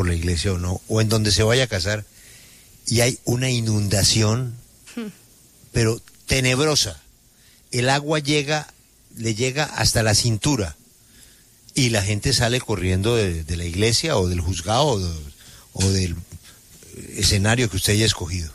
la iglesia o no, o en donde se vaya a casar, y hay una inundación, pero tenebrosa. El agua le llega hasta la cintura, y la gente sale corriendo de la iglesia o del juzgado o del escenario que usted haya escogido.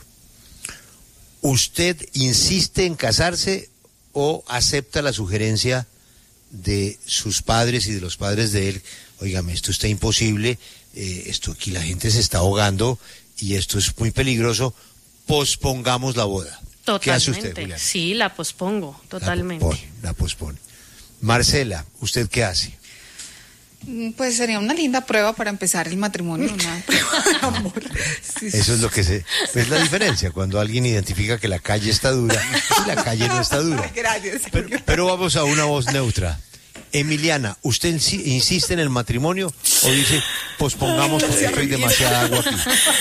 ¿Usted insiste en casarse o acepta la sugerencia de sus padres y de los padres de él? Óigame, esto está imposible, esto aquí la gente se está ahogando y esto es muy peligroso, pospongamos la boda. Totalmente. ¿Qué hace usted, Juliana? Sí, la pospongo, totalmente. La pospone. Marcela, ¿usted qué hace? Pues sería una linda prueba para empezar el matrimonio, una prueba de amor. Sí, Eso es lo que es la diferencia, cuando alguien identifica que la calle está dura y la calle no está dura. Gracias. Pero vamos a una voz neutra. Emiliana, ¿usted insiste en el matrimonio o dice pospongamos porque hay demasiada agua aquí?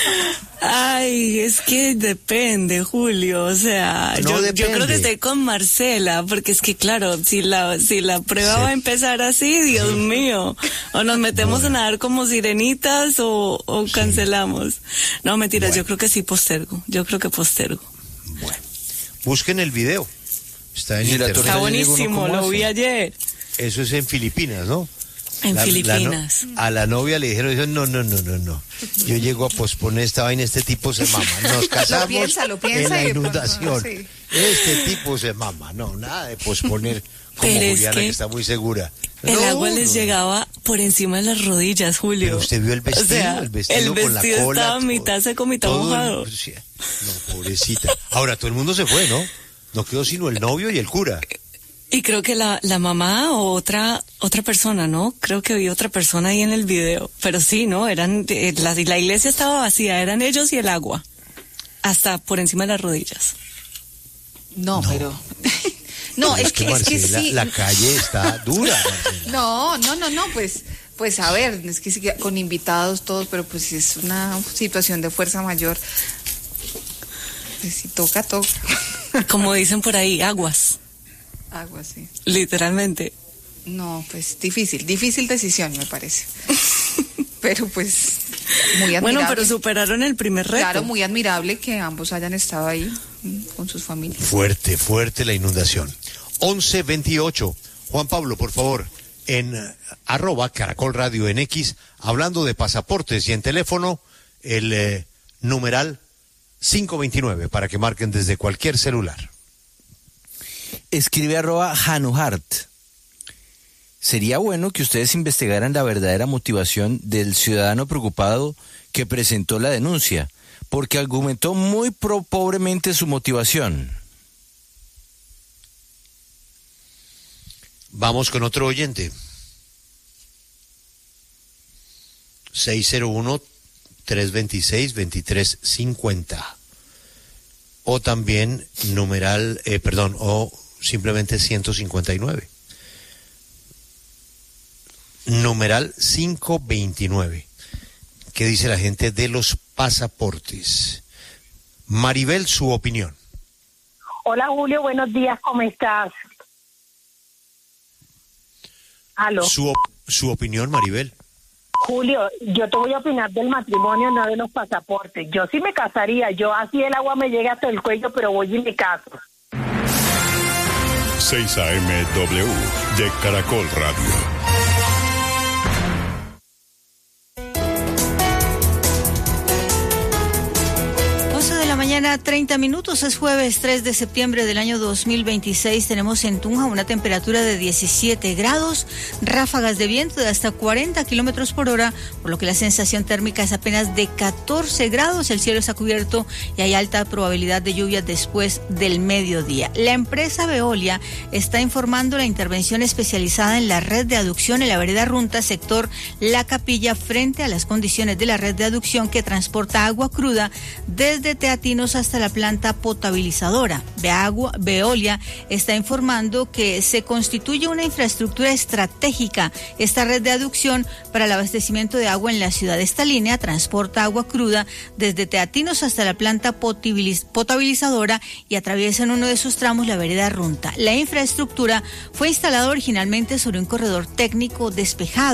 Ay, es que depende, Julio, o sea, yo creo que estoy con Marcela, porque es que claro, si la prueba va a empezar así, Dios mío, o nos metemos a nadar como sirenitas o cancelamos. No, mentiras, yo creo que sí postergo, Bueno, busquen el video, está en internet. Está buenísimo, lo vi ayer. Eso es en Filipinas, ¿no? En Filipinas. A la novia le dijeron, no. Yo llego a posponer esta vaina, este tipo se mama. Nos casamos lo piensa en la y inundación. sí. Este tipo se mama. No, nada de posponer como Pero Juliana, que está muy segura. El agua les llegaba por encima de las rodillas, Julio. Pero usted vio el vestido, o sea, el vestido con la cola. Estaba mitad seco, mitad mojado. No, pobrecita. Ahora, todo el mundo se fue, ¿no? No quedó sino el novio y el cura. Y creo que la mamá o otra persona, ¿no? Creo que vi otra persona ahí en el video. Pero sí, ¿no? La iglesia estaba vacía, eran ellos y el agua. Hasta por encima de las rodillas. No, pero... No, es que Marcela, sí. La calle está dura, Marcela. No, pues a ver, es que sí, con invitados todos, pero pues si es una situación de fuerza mayor, pues si toca. Como dicen por ahí, aguas. Agua, sí. Literalmente. No, pues difícil decisión, me parece. Pero pues muy admirable. Bueno, pero superaron el primer reto. Claro, muy admirable que ambos hayan estado ahí con sus familias. Fuerte la inundación. 11:28. Juan Pablo, por favor, en @Caracol Radio en X, hablando de pasaportes y en teléfono, el numeral 529 para que marquen desde cualquier celular. Escribe @Januhart. Sería bueno que ustedes investigaran la verdadera motivación del ciudadano preocupado que presentó la denuncia, porque argumentó muy pobremente su motivación. Vamos con otro oyente. 601-326-2350. O también o simplemente 159. Numeral 529. ¿Qué dice la gente de los pasaportes? Maribel, su opinión. Hola Julio, buenos días, ¿cómo estás? ¿Aló? Su opinión, Maribel. Julio, yo te voy a opinar del matrimonio, no de los pasaportes. Yo sí me casaría, yo así el agua me llega hasta el cuello, pero voy y me caso. 6 AMW de Caracol Radio. Mañana 30 minutos, es jueves 3 de septiembre del año 2026. Tenemos en Tunja una temperatura de 17 grados, ráfagas de viento de hasta 40 kilómetros por hora, por lo que la sensación térmica es apenas de 14 grados. El cielo está cubierto y hay alta probabilidad de lluvia después del mediodía. La empresa Veolia está informando la intervención especializada en la red de aducción en la vereda Runta, sector La Capilla, frente a las condiciones de la red de aducción que transporta agua cruda desde Teatinos hasta la planta potabilizadora. Veolia está informando que se constituye una infraestructura estratégica. Esta red de aducción para el abastecimiento de agua en la ciudad. Esta línea transporta agua cruda desde Teatinos hasta la planta potabilizadora y atraviesa en uno de sus tramos la vereda Runta. La infraestructura fue instalada originalmente sobre un corredor técnico despejado,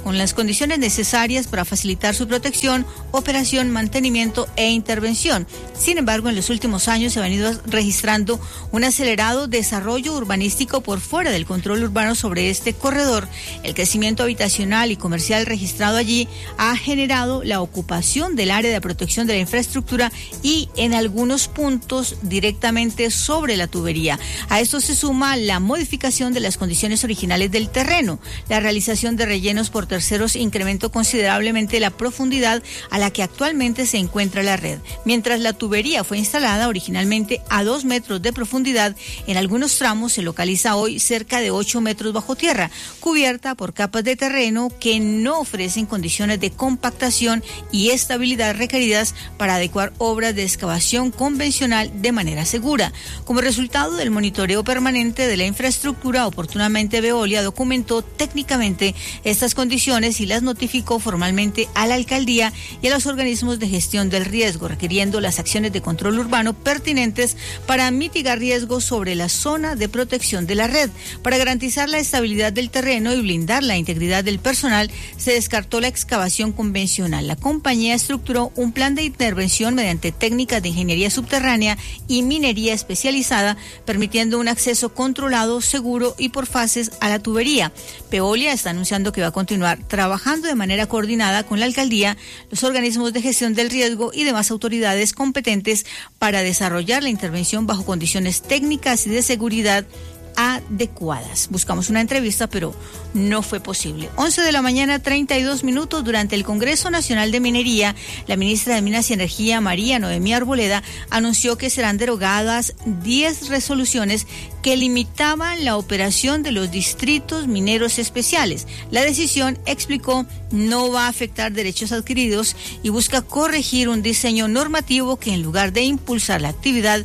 con las condiciones necesarias para facilitar su protección, operación, mantenimiento e intervención. Sin embargo, en los últimos años se ha venido registrando un acelerado desarrollo urbanístico por fuera del control urbano sobre este corredor. El crecimiento habitacional y comercial registrado allí ha generado la ocupación del área de protección de la infraestructura y en algunos puntos directamente sobre la tubería. A esto se suma la modificación de las condiciones originales del terreno. La realización de rellenos por terceros incrementó considerablemente la profundidad a la que actualmente se encuentra la red. Mientras la tubería fue instalada originalmente a 2 metros de profundidad, en algunos tramos se localiza hoy cerca de 8 metros bajo tierra, cubierta por capas de terreno que no ofrecen condiciones de compactación y estabilidad requeridas para adecuar obras de excavación convencional de manera segura. Como resultado del monitoreo permanente de la infraestructura, oportunamente Veolia documentó técnicamente estas condiciones y las notificó formalmente a la alcaldía y a los organismos de gestión del riesgo, requiriendo las acciones de control urbano pertinentes para mitigar riesgos sobre la zona de protección de la red. Para garantizar la estabilidad del terreno y blindar la integridad del personal, se descartó la excavación convencional. La compañía estructuró un plan de intervención mediante técnicas de ingeniería subterránea y minería especializada, permitiendo un acceso controlado, seguro y por fases a la tubería. Veolia está anunciando que va a continuar trabajando de manera coordinada con la alcaldía, los organismos de gestión del riesgo y demás autoridades competentes para desarrollar la intervención bajo condiciones técnicas y de seguridad adecuadas. Buscamos una entrevista, pero no fue posible. 11 de la mañana, 32 minutos. Durante el Congreso Nacional de Minería, la ministra de Minas y Energía, María Noemí Arboleda, anunció que serán derogadas 10 resoluciones que limitaban la operación de los distritos mineros especiales. La decisión, explicó, no va a afectar derechos adquiridos y busca corregir un diseño normativo que, en lugar de impulsar la actividad,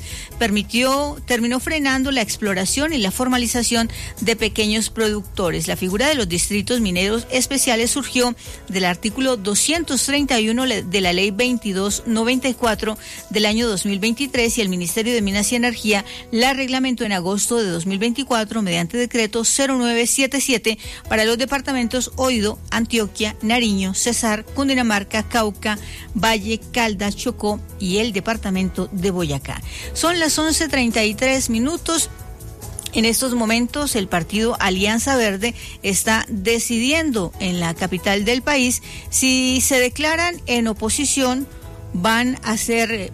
terminó frenando la exploración y la formalización de pequeños productores. La figura de los distritos mineros especiales surgió del artículo 231 de la Ley 2294 del año 2023 y el Ministerio de Minas y Energía la reglamentó en agosto de 2024 mediante decreto 0977 para los departamentos Oido, Antioquia, Nariño, Cesar, Cundinamarca, Cauca, Valle, Caldas, Chocó y el departamento de Boyacá. Son las 11:33 minutos. En estos momentos, el partido Alianza Verde está decidiendo en la capital del país si se declaran en oposición, van a ser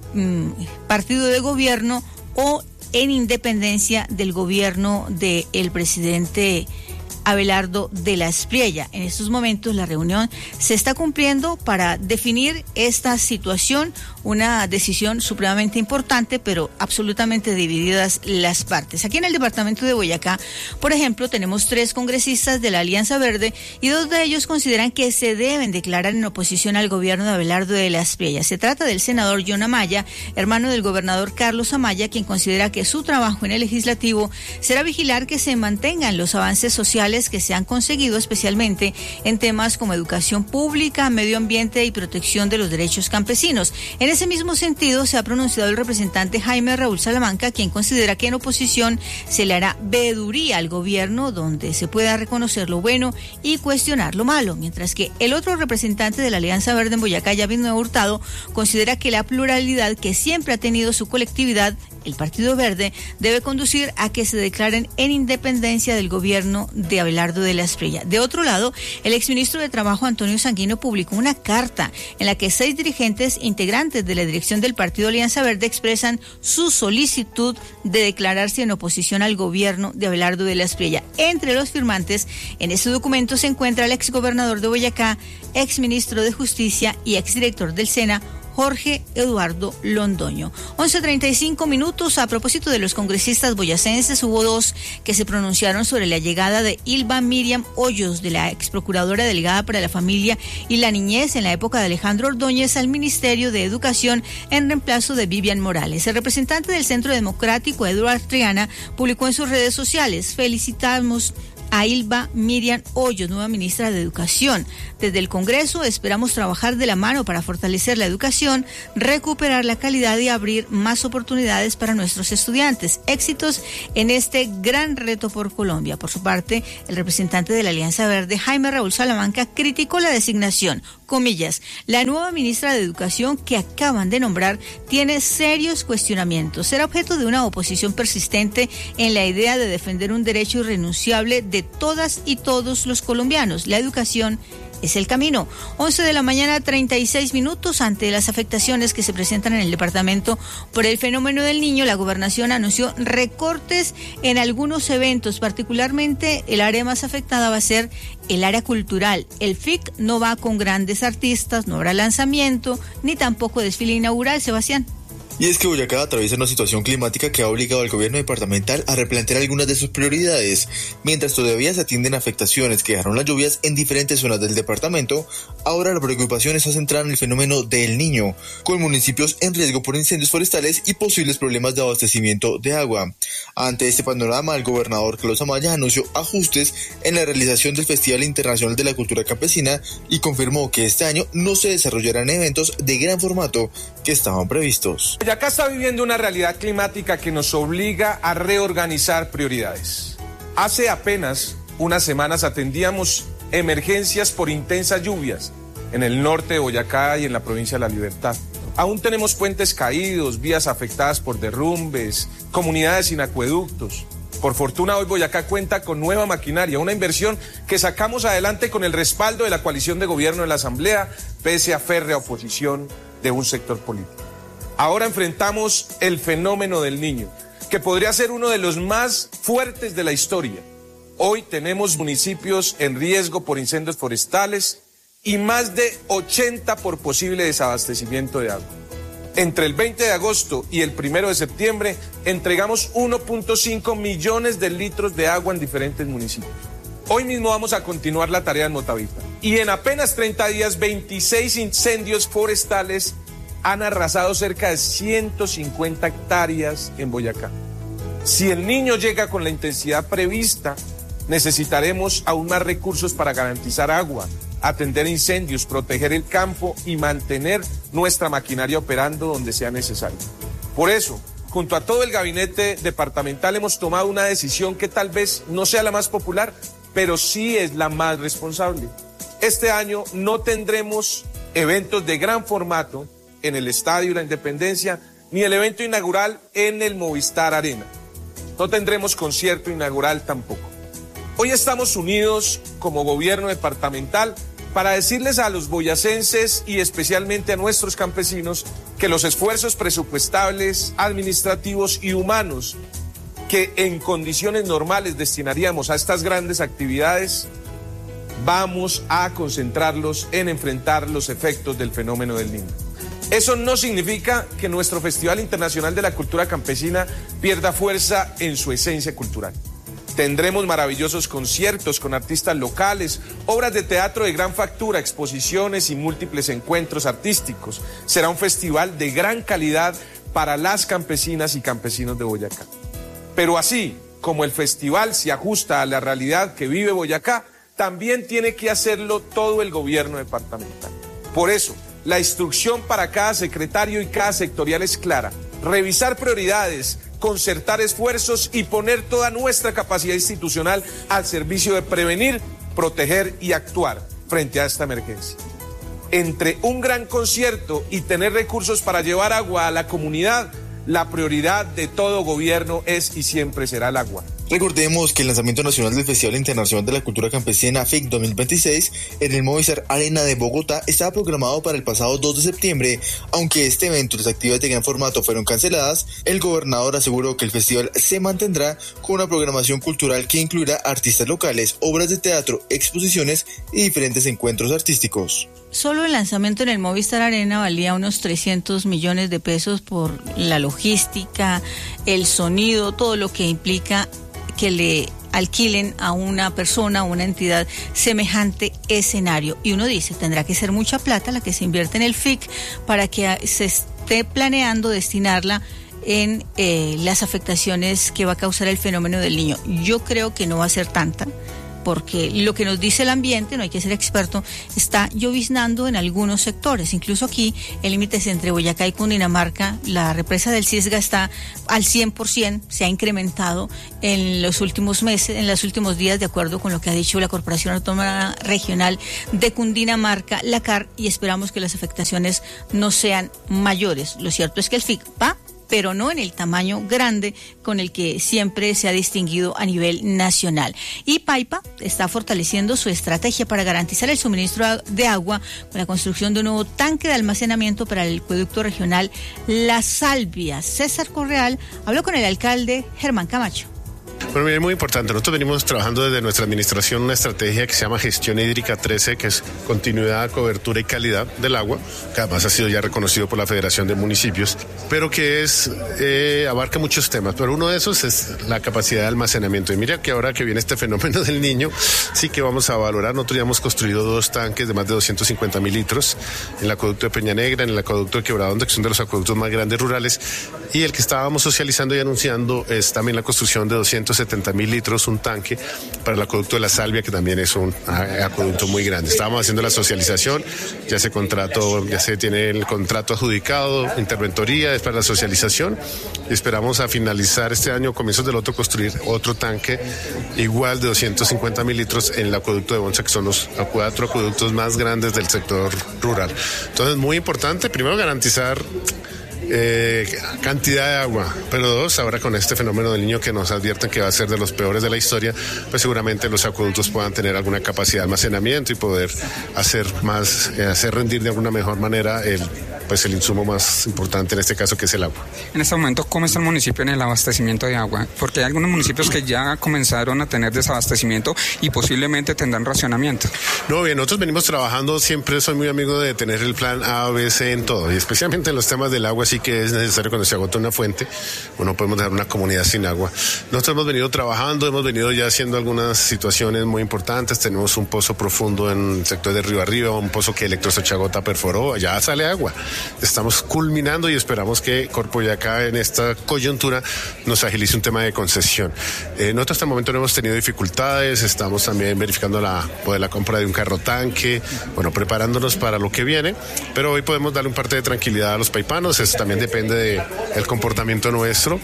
partido de gobierno o en independencia del gobierno del presidente Abelardo de la Espriella. En estos momentos la reunión se está cumpliendo para definir esta situación, una decisión supremamente importante, pero absolutamente divididas las partes. Aquí en el departamento de Boyacá, por ejemplo, tenemos 3 congresistas de la Alianza Verde y 2 de ellos consideran que se deben declarar en oposición al gobierno de Abelardo de la Espriella. Se trata del senador John Amaya, hermano del gobernador Carlos Amaya, quien considera que su trabajo en el legislativo será vigilar que se mantengan los avances sociales que se han conseguido, especialmente en temas como educación pública, medio ambiente y protección de los derechos campesinos. En ese mismo sentido se ha pronunciado el representante Jaime Raúl Salamanca, quien considera que en oposición se le hará veeduría al gobierno donde se pueda reconocer lo bueno y cuestionar lo malo, mientras que el otro representante de la Alianza Verde en Boyacá, Yavid Nuevo Hurtado, considera que la pluralidad que siempre ha tenido su colectividad, el Partido Verde, debe conducir a que se declaren en independencia del gobierno de Abelardo de la Espriella. De otro lado, el exministro de Trabajo, Antonio Sanguino, publicó una carta en la que 6 dirigentes integrantes de la dirección del Partido Alianza Verde expresan su solicitud de declararse en oposición al gobierno de Abelardo de la Espriella. Entre los firmantes en este documento se encuentra el exgobernador de Boyacá, exministro de Justicia y exdirector del SENA, Jorge Eduardo Londoño. 11:35 minutos. A propósito de los congresistas boyacenses, hubo 2 que se pronunciaron sobre la llegada de Ilva Miriam Hoyos, de la ex procuradora delegada para la familia y la niñez en la época de Alejandro Ordóñez, al Ministerio de Educación en reemplazo de Vivian Morales. El representante del Centro Democrático, Eduardo Triana, publicó en sus redes sociales: felicitamos a Ilva Miriam Hoyos, nueva ministra de Educación. Desde el Congreso esperamos trabajar de la mano para fortalecer la educación, recuperar la calidad y abrir más oportunidades para nuestros estudiantes. Éxitos en este gran reto por Colombia. Por su parte, el representante de la Alianza Verde, Jaime Raúl Salamanca, criticó la designación. Comillas, la nueva ministra de Educación que acaban de nombrar tiene serios cuestionamientos. Será objeto de una oposición persistente en la idea de defender un derecho irrenunciable de todas y todos los colombianos. La educación es el camino. 11:36 a.m. Ante las afectaciones que se presentan en el departamento por el fenómeno del Niño, la gobernación anunció recortes en algunos eventos, particularmente el área más afectada va a ser el área cultural. El FIC no va con grandes artistas, no habrá lanzamiento, ni tampoco desfile inaugural, Sebastián. Y es que Boyacá atraviesa una situación climática que ha obligado al gobierno departamental a replantear algunas de sus prioridades. Mientras todavía se atienden afectaciones que dejaron las lluvias en diferentes zonas del departamento, ahora la preocupación está centrada en el fenómeno del Niño, con municipios en riesgo por incendios forestales y posibles problemas de abastecimiento de agua. Ante este panorama, el gobernador Carlos Amaya anunció ajustes en la realización del Festival Internacional de la Cultura Campesina y confirmó que este año no se desarrollarán eventos de gran formato que estaban previstos. Boyacá está viviendo una realidad climática que nos obliga a reorganizar prioridades. Hace apenas unas semanas atendíamos emergencias por intensas lluvias en el norte de Boyacá y en la provincia de La Libertad. Aún tenemos puentes caídos, vías afectadas por derrumbes, comunidades sin acueductos. Por fortuna hoy Boyacá cuenta con nueva maquinaria, una inversión que sacamos adelante con el respaldo de la coalición de gobierno en la Asamblea, pese a férrea oposición de un sector político. Ahora enfrentamos el fenómeno del Niño, que podría ser uno de los más fuertes de la historia. Hoy tenemos municipios en riesgo por incendios forestales y más de 80 por posible desabastecimiento de agua. Entre el 20 de agosto y el 1 de septiembre entregamos 1.5 millones de litros de agua en diferentes municipios. Hoy mismo vamos a continuar la tarea en Motavita. Y en apenas 30 días, 26 incendios forestales han arrasado cerca de 150 hectáreas en Boyacá. Si el Niño llega con la intensidad prevista, necesitaremos aún más recursos para garantizar agua, atender incendios, proteger el campo y mantener nuestra maquinaria operando donde sea necesario. Por eso, junto a todo el gabinete departamental hemos tomado una decisión que tal vez no sea la más popular, pero sí es la más responsable. Este año no tendremos eventos de gran formato en el Estadio La Independencia, ni el evento inaugural en el Movistar Arena. No tendremos concierto inaugural tampoco. Hoy estamos unidos como gobierno departamental para decirles a los boyacenses y especialmente a nuestros campesinos que los esfuerzos presupuestables, administrativos y humanos que en condiciones normales destinaríamos a estas grandes actividades, vamos a concentrarlos en enfrentar los efectos del fenómeno del Niño. Eso no significa que nuestro Festival Internacional de la Cultura Campesina pierda fuerza en su esencia cultural. Tendremos maravillosos conciertos con artistas locales, obras de teatro de gran factura, exposiciones y múltiples encuentros artísticos. Será un festival de gran calidad para las campesinas y campesinos de Boyacá. Pero así como el festival se ajusta a la realidad que vive Boyacá, también tiene que hacerlo todo el gobierno departamental. Por eso, la instrucción para cada secretario y cada sectorial es clara: revisar prioridades, concertar esfuerzos y poner toda nuestra capacidad institucional al servicio de prevenir, proteger y actuar frente a esta emergencia. Entre un gran concierto y tener recursos para llevar agua a la comunidad, la prioridad de todo gobierno es y siempre será el agua. Recordemos que el lanzamiento nacional del Festival Internacional de la Cultura Campesina FIC 2026 en el Movistar Arena de Bogotá estaba programado para el pasado 2 de septiembre, aunque este evento y las actividades de gran formato fueron canceladas. El gobernador aseguró que el festival se mantendrá con una programación cultural que incluirá artistas locales, obras de teatro, exposiciones y diferentes encuentros artísticos. Solo el lanzamiento en el Movistar Arena valía unos 300 millones de pesos por la logística, el sonido, todo lo que implica que le alquilen a una persona, a una entidad semejante escenario. Y uno dice, tendrá que ser mucha plata la que se invierte en el FIC para que se esté planeando destinarla en las afectaciones que va a causar el fenómeno del Niño. Yo creo que no va a ser tanta. porque lo que nos dice el ambiente, no hay que ser experto, está lloviznando en algunos sectores. Incluso aquí, el límite entre Boyacá y Cundinamarca, la represa del Cisga está al 100%, se ha incrementado en los últimos meses, en los últimos días, de acuerdo con lo que ha dicho la Corporación Autónoma Regional de Cundinamarca, la CAR, y esperamos que las afectaciones no sean mayores. Lo cierto es que el FIC va, pero no en el tamaño grande con el que siempre se ha distinguido a nivel nacional. Y Paipa está fortaleciendo su estrategia para garantizar el suministro de agua con la construcción de un nuevo tanque de almacenamiento para el acueducto regional La Salvia. César Correal habló con el alcalde Germán Camacho. Bueno, es muy importante. Nosotros venimos trabajando desde nuestra administración una estrategia que se llama Gestión Hídrica 13, que es continuidad, cobertura y calidad del agua, que además ha sido ya reconocido por la Federación de Municipios, pero que abarca muchos temas. Pero uno de esos es la capacidad de almacenamiento. Y mira que ahora que viene este fenómeno del Niño, sí que vamos a valorar. Nosotros ya hemos construido 2 tanques de más de 250.000 litros en el acueducto de Peña Negra, en el acueducto de Quebradonda, que son de los acueductos más grandes rurales. Y el que estábamos socializando y anunciando es también la construcción de 270.000 litros, un tanque para el acueducto de La Salvia, que también es un acueducto muy grande. Estábamos haciendo la socialización, ya se tiene el contrato adjudicado, interventoría, es para la socialización, y esperamos a finalizar este año, comienzos del otro, construir otro tanque igual de 250.000 litros en el acueducto de Bonza, que son los 4 acueductos más grandes del sector rural. Entonces, muy importante, primero garantizar cantidad de agua, pero 2, ahora con este fenómeno del Niño que nos advierten que va a ser de los peores de la historia, pues seguramente los acueductos puedan tener alguna capacidad de almacenamiento y poder hacer rendir de alguna mejor manera el insumo más importante en este caso, que es el agua. En este momento, ¿cómo está el municipio en el abastecimiento de agua? Porque hay algunos municipios que ya comenzaron a tener desabastecimiento y posiblemente tendrán racionamiento. No, bien, nosotros venimos trabajando, siempre soy muy amigo de tener el plan A, B, C en todo, y especialmente en los temas del agua, sí que es necesario cuando se agota una fuente, o no podemos dejar una comunidad sin agua. Nosotros hemos venido trabajando, hemos venido ya haciendo algunas situaciones muy importantes. Tenemos un pozo profundo en el sector de Río Arriba, un pozo que Electrosochagota perforó, ya sale agua. Estamos culminando y esperamos que Corpoyacá en esta coyuntura nos agilice un tema de concesión. Nosotros hasta el momento no hemos tenido dificultades, estamos también verificando la compra de un carro tanque, preparándonos para lo que viene, pero hoy podemos darle un parte de tranquilidad a los paipanos. Eso también depende del comportamiento nuestro.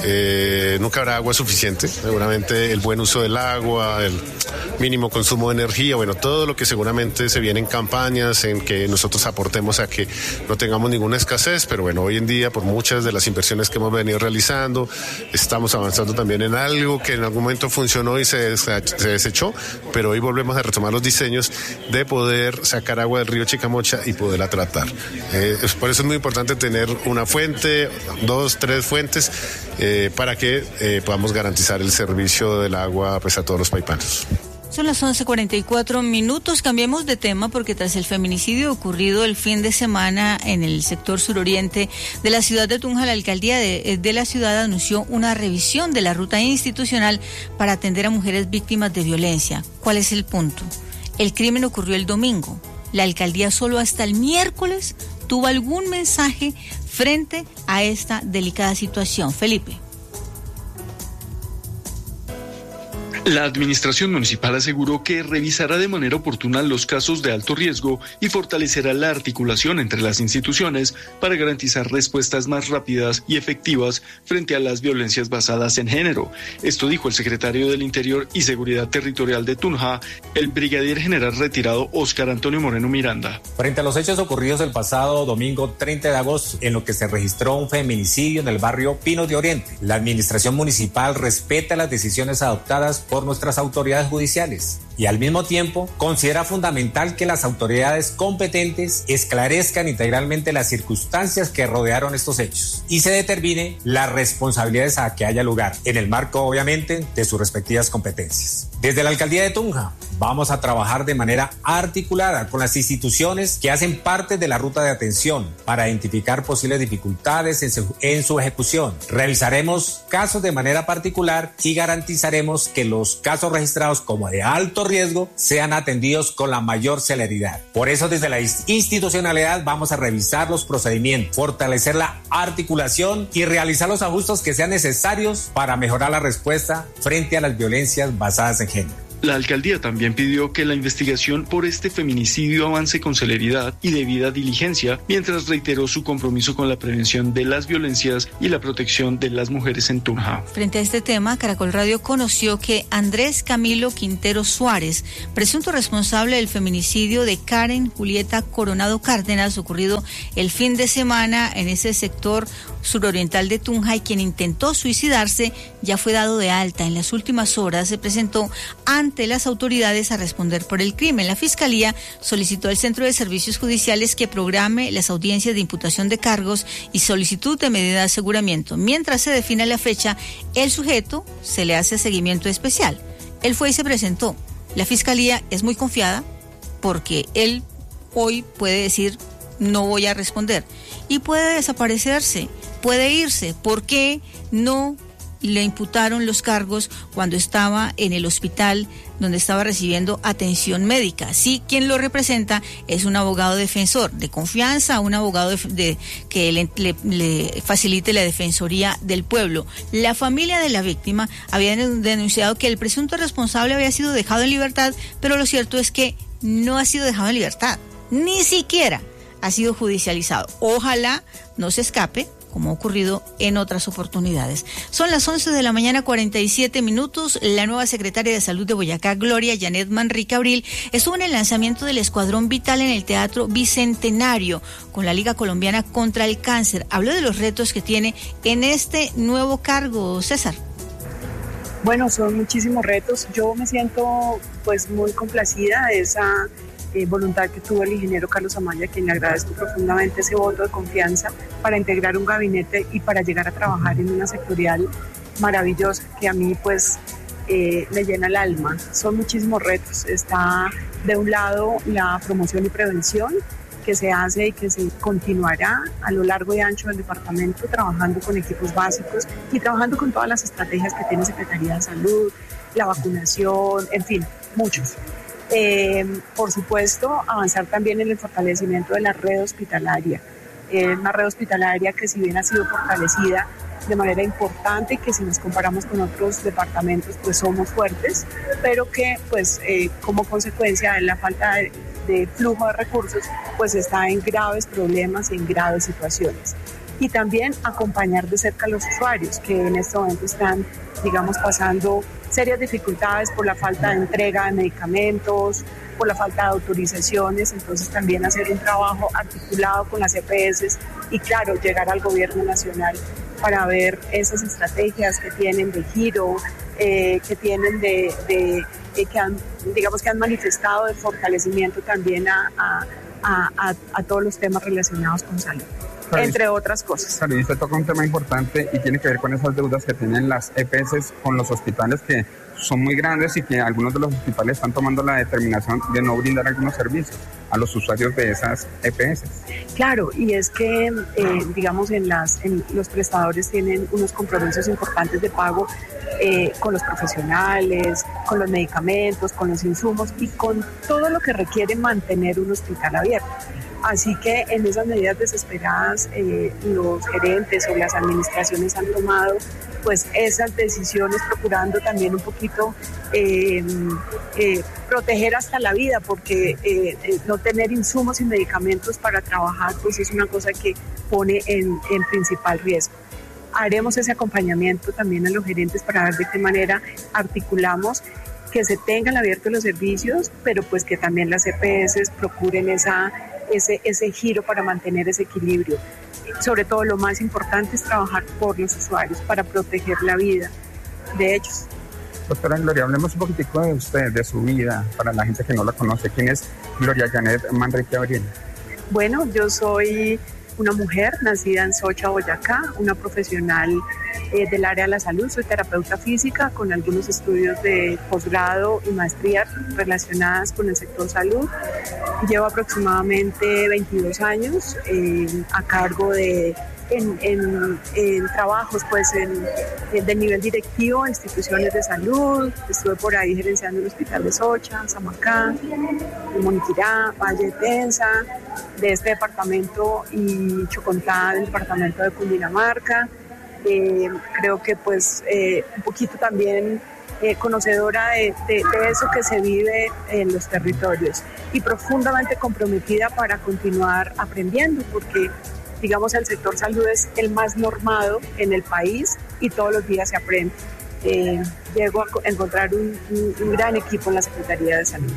Nunca habrá agua suficiente, seguramente el buen uso del agua, el mínimo consumo de energía, todo lo que seguramente se viene en campañas en que nosotros aportemos a que no tengamos ninguna escasez, pero hoy en día, por muchas de las inversiones que hemos venido realizando, estamos avanzando también en algo que en algún momento funcionó y se desechó, pero hoy volvemos a retomar los diseños de poder sacar agua del río Chicamocha y poderla tratar. Por eso es muy importante tener una fuente, 2, 3 fuentes, para que podamos garantizar el servicio del agua a todos los paipanos. Son las 11:44. Cambiemos de tema porque tras el feminicidio ocurrido el fin de semana en el sector suroriente de la ciudad de Tunja, la alcaldía de la ciudad anunció una revisión de la ruta institucional para atender a mujeres víctimas de violencia. ¿Cuál es el punto? El crimen ocurrió el domingo. La alcaldía solo hasta el miércoles tuvo algún mensaje frente a esta delicada situación. Felipe. La administración municipal aseguró que revisará de manera oportuna los casos de alto riesgo y fortalecerá la articulación entre las instituciones para garantizar respuestas más rápidas y efectivas frente a las violencias basadas en género. Esto dijo el secretario del Interior y Seguridad Territorial de Tunja, el brigadier general retirado Óscar Antonio Moreno Miranda. Frente a los hechos ocurridos el pasado domingo 30 de agosto, en lo que se registró un feminicidio en el barrio Pinos de Oriente, la administración municipal respeta las decisiones adoptadas por nuestras autoridades judiciales y al mismo tiempo considera fundamental que las autoridades competentes esclarezcan integralmente las circunstancias que rodearon estos hechos y se determine las responsabilidades a que haya lugar, en el marco obviamente de sus respectivas competencias. Desde la alcaldía de Tunja vamos a trabajar de manera articulada con las instituciones que hacen parte de la ruta de atención para identificar posibles dificultades en su ejecución. Revisaremos casos de manera particular y garantizaremos que los casos registrados como de alto riesgo sean atendidos con la mayor celeridad. Por eso, desde la institucionalidad vamos a revisar los procedimientos, fortalecer la articulación y realizar los ajustes que sean necesarios para mejorar la respuesta frente a las violencias basadas en género. La alcaldía también pidió que la investigación por este feminicidio avance con celeridad y debida diligencia, mientras reiteró su compromiso con la prevención de las violencias y la protección de las mujeres en Tunja. Frente a este tema, Caracol Radio conoció que Andrés Camilo Quintero Suárez, presunto responsable del feminicidio de Karen Julieta Coronado Cárdenas, ocurrido el fin de semana en ese sector suroriental de Tunja, y quien intentó suicidarse, ya fue dado de alta. En las últimas horas se presentó ante las autoridades a responder por el crimen. La Fiscalía solicitó al Centro de Servicios Judiciales que programe las audiencias de imputación de cargos y solicitud de medida de aseguramiento. Mientras se define la fecha, el sujeto se le hace seguimiento especial. Él fue y se presentó. La Fiscalía es muy confiada porque él hoy puede decir no voy a responder y puede desaparecerse, puede irse. ¿Por qué no le imputaron los cargos cuando estaba en el hospital donde estaba recibiendo atención médica? Sí, quien lo representa es un abogado defensor de confianza, un abogado que le facilite la defensoría del pueblo. La familia de la víctima había denunciado que el presunto responsable había sido dejado en libertad, pero lo cierto es que no ha sido dejado en libertad, ni siquiera ha sido judicializado. Ojalá no se escape, como ha ocurrido en otras oportunidades. Son las 11:47 a.m. La nueva secretaria de Salud de Boyacá, Gloria Janet Manrique Abril, estuvo en el lanzamiento del Escuadrón Vital en el Teatro Bicentenario con la Liga Colombiana contra el Cáncer. Habló de los retos que tiene en este nuevo cargo. César. Bueno, son muchísimos retos. Yo me siento pues muy complacida de esa voluntad que tuvo el ingeniero Carlos Amaya, a quien le agradezco profundamente ese voto de confianza para integrar un gabinete y para llegar a trabajar en una sectorial maravillosa que a mí pues me llena el alma. Son muchísimos retos. Está de un lado la promoción y prevención que se hace y que se continuará a lo largo y ancho del departamento, trabajando con equipos básicos y trabajando con todas las estrategias que tiene Secretaría de Salud, la vacunación, en fin, muchos. Por supuesto, avanzar también en el fortalecimiento de la red hospitalaria. Una red hospitalaria que, si bien ha sido fortalecida de manera importante y que, si nos comparamos con otros departamentos, pues somos fuertes, pero que pues como consecuencia de la falta de flujo de recursos, pues está en graves problemas y en graves situaciones. Y también acompañar de cerca a los usuarios que en este momento están, digamos, pasando serias dificultades por la falta de entrega de medicamentos, por la falta de autorizaciones. Entonces también hacer un trabajo articulado con las EPS y, claro, llegar al gobierno nacional para ver esas estrategias que tienen de giro, que tienen que han manifestado de fortalecimiento también a todos los temas relacionados con salud, entre otras cosas. Claro, y usted toca un tema importante y tiene que ver con esas deudas que tienen las EPS con los hospitales, que son muy grandes y que algunos de los hospitales están tomando la determinación de no brindar algunos servicios a los usuarios de esas EPS. Claro, y es que, digamos, los prestadores tienen unos compromisos importantes de pago con los profesionales, con los medicamentos, con los insumos y con todo lo que requiere mantener un hospital abierto. Así que en esas medidas desesperadas los gerentes o las administraciones han tomado pues esas decisiones, procurando también un poquito proteger hasta la vida, porque no tener insumos y medicamentos para trabajar pues es una cosa que pone en principal riesgo. Haremos ese acompañamiento también a los gerentes para ver de qué manera articulamos que se tengan abiertos los servicios, pero pues que también las EPS procuren ese giro para mantener ese equilibrio. Sobre todo, lo más importante es trabajar por los usuarios para proteger la vida de ellos. Doctora Gloria, hablemos un poquitico de usted, de su vida, para la gente que no la conoce. ¿Quién es Gloria Janet Manrique Abril? Bueno, yo soy una mujer nacida en Socha, Boyacá, una profesional del área de la salud. Soy terapeuta física con algunos estudios de posgrado y maestría relacionadas con el sector salud. Llevo aproximadamente 22 años a cargo en trabajos pues de nivel directivo en instituciones de salud. Estuve por ahí gerenciando el hospital de Socha, Samacá, Moniquirá, Valle de Tenza, de este departamento, y Chocontá del departamento de Cundinamarca. Creo que pues un poquito también conocedora de eso que se vive en los territorios y profundamente comprometida para continuar aprendiendo, porque digamos el sector salud es el más normado en el país y todos los días se aprende. Llego a encontrar un gran equipo en la Secretaría de Salud.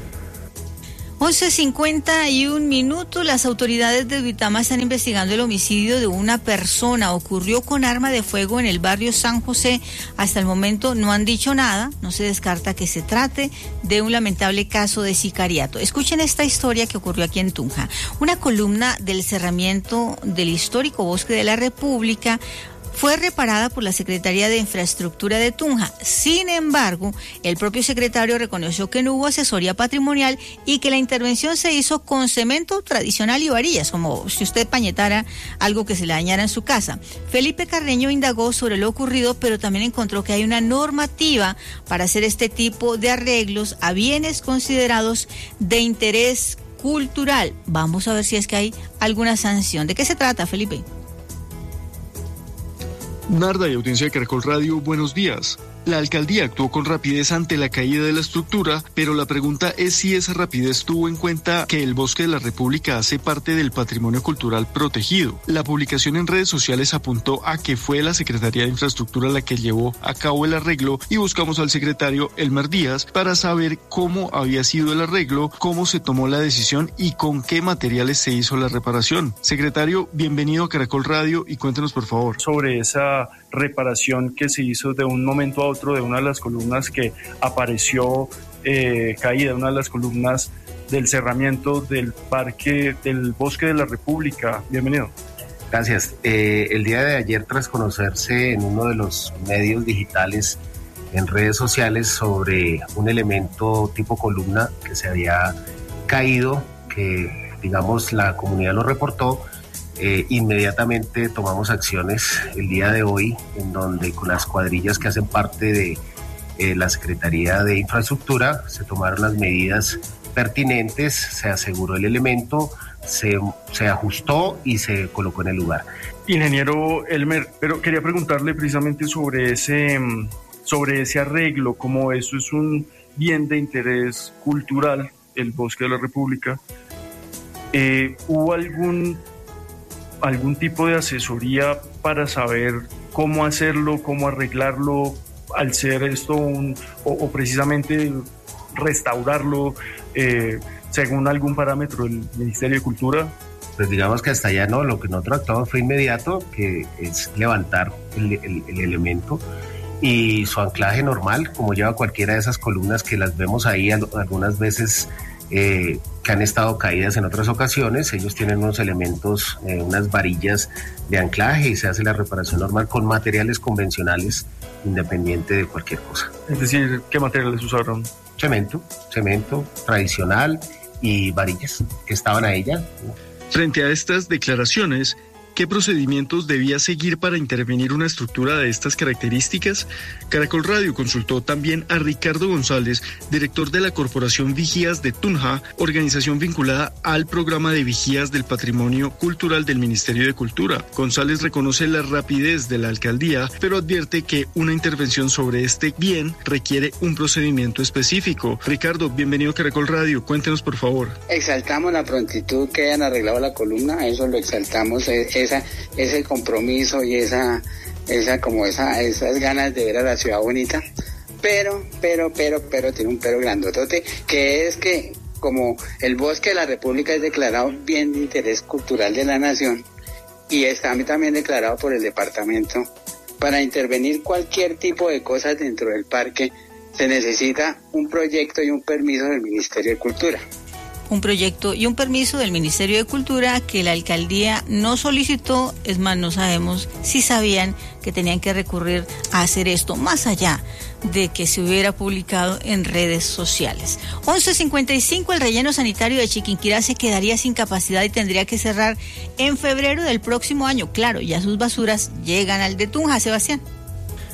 11:51. Las autoridades de Duitama están investigando el homicidio de una persona. Ocurrió con arma de fuego en el barrio San José. Hasta el momento no han dicho nada. No se descarta que se trate de un lamentable caso de sicariato. Escuchen esta historia que ocurrió aquí en Tunja. Una columna del cerramiento del histórico Bosque de la República fue reparada por la Secretaría de Infraestructura de Tunja. Sin embargo, el propio secretario reconoció que no hubo asesoría patrimonial y que la intervención se hizo con cemento tradicional y varillas, como si usted pañetara algo que se le dañara en su casa. Felipe Carreño indagó sobre lo ocurrido, pero también encontró que hay una normativa para hacer este tipo de arreglos a bienes considerados de interés cultural. Vamos a ver si es que hay alguna sanción. ¿De qué se trata, Felipe? Narda y audiencia de Caracol Radio, buenos días. La alcaldía actuó con rapidez ante la caída de la estructura, pero la pregunta es si esa rapidez tuvo en cuenta que el Bosque de la República hace parte del patrimonio cultural protegido. La publicación en redes sociales apuntó a que fue la Secretaría de Infraestructura la que llevó a cabo el arreglo y buscamos al secretario Elmer Díaz para saber cómo había sido el arreglo, cómo se tomó la decisión y con qué materiales se hizo la reparación. Secretario, bienvenido a Caracol Radio y cuéntenos por favor. Sobre esa reparación que se hizo de un momento a otro de una de las columnas que apareció caída, una de las columnas del cerramiento del parque del Bosque de la República. Bienvenido. Gracias. El día de ayer, tras conocerse en uno de los medios digitales en redes sociales sobre un elemento tipo columna que se había caído, que digamos la comunidad lo reportó, inmediatamente tomamos acciones el día de hoy, en donde con las cuadrillas que hacen parte de la Secretaría de Infraestructura se tomaron las medidas pertinentes, se aseguró el elemento, se ajustó y se colocó en el lugar. Ingeniero Elmer, pero quería preguntarle precisamente sobre ese arreglo, como eso es un bien de interés cultural, el Bosque de la República. ¿Hubo algún tipo de asesoría para saber cómo hacerlo, cómo arreglarlo, al ser esto o precisamente restaurarlo según algún parámetro del Ministerio de Cultura? Pues digamos que hasta allá no, lo que nosotros actuamos fue inmediato, que es levantar el elemento y su anclaje normal, como lleva cualquiera de esas columnas que las vemos ahí algunas veces que han estado caídas en otras ocasiones. Ellos tienen unos elementos, unas varillas de anclaje y se hace la reparación normal con materiales convencionales, independiente de cualquier cosa. Es decir, ¿qué materiales usaron? Cemento tradicional y varillas que estaban a ella. Frente a estas declaraciones, ¿qué procedimientos debía seguir para intervenir una estructura de estas características? Caracol Radio consultó también a Ricardo González, director de la Corporación Vigías de Tunja, organización vinculada al programa de vigías del patrimonio cultural del Ministerio de Cultura. González reconoce la rapidez de la alcaldía, pero advierte que una intervención sobre este bien requiere un procedimiento específico. Ricardo, bienvenido a Caracol Radio, cuéntenos por favor. Exaltamos la prontitud que hayan arreglado la columna, eso lo exaltamos, ese compromiso y esas ganas de ver a la ciudad bonita, pero tiene un pero grandotote, que es que como el Bosque de la República es declarado bien de interés cultural de la nación y está también declarado por el departamento, para intervenir cualquier tipo de cosas dentro del parque se necesita un proyecto y un permiso del Ministerio de Cultura. Un proyecto y un permiso del Ministerio de Cultura que la alcaldía no solicitó. Es más, no sabemos si sabían que tenían que recurrir a hacer esto, más allá de que se hubiera publicado en redes sociales. 11:55, el relleno sanitario de Chiquinquirá se quedaría sin capacidad y tendría que cerrar en febrero del próximo año. Claro, ya sus basuras llegan al de Tunja, Sebastián.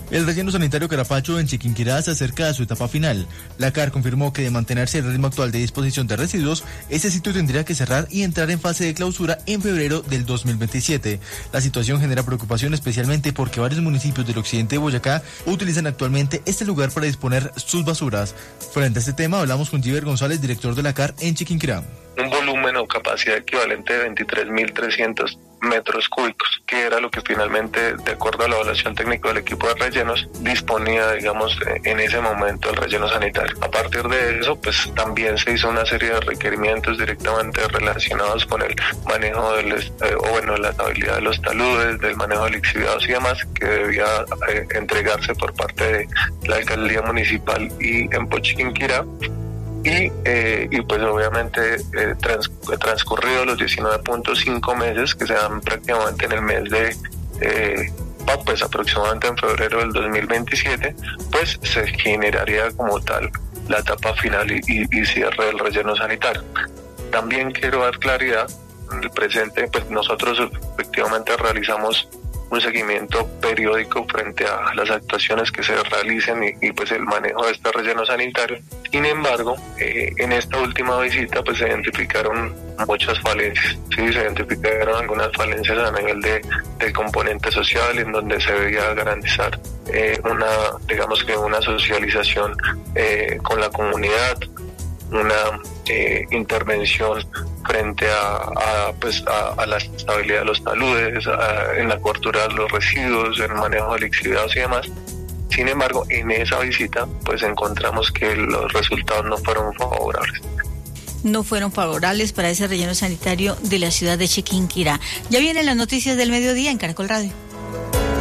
El relleno sanitario Carapacho en Chiquinquirá se acerca a su etapa final. La CAR confirmó que de mantenerse el ritmo actual de disposición de residuos, ese sitio tendría que cerrar y entrar en fase de clausura en febrero del 2027. La situación genera preocupación especialmente porque varios municipios del occidente de Boyacá utilizan actualmente este lugar para disponer sus basuras. Frente a este tema hablamos con Giver González, director de la CAR en Chiquinquirá. Un volumen o capacidad equivalente de 23.300 metros cúbicos, que era lo que finalmente, de acuerdo a la evaluación técnica del equipo de rellenos, disponía, digamos, en ese momento el relleno sanitario. A partir de eso, pues también se hizo una serie de requerimientos directamente relacionados con el manejo la estabilidad de los taludes, del manejo de lixiviados y demás, que debía entregarse por parte de la alcaldía municipal y en Chiquinquirá. Y pues obviamente transcurrido los 19.5 meses que se dan prácticamente en el mes de pues aproximadamente en febrero del 2027, pues se generaría como tal la etapa final y cierre del relleno sanitario. También quiero dar claridad, en el presente pues nosotros efectivamente realizamos un seguimiento periódico frente a las actuaciones que se realicen y pues el manejo de este relleno sanitario. Sin embargo, en esta última visita pues se identificaron muchas falencias, sí, se identificaron algunas falencias a nivel del componente social, en donde se debía garantizar una socialización con la comunidad, una intervención frente a la estabilidad de los taludes, en la cobertura de los residuos, en el manejo de lixiviados y demás. Sin embargo, en esa visita pues encontramos que los resultados no fueron favorables. No fueron favorables para ese relleno sanitario de la ciudad de Chiquinquirá. Ya vienen las noticias del mediodía en Caracol Radio.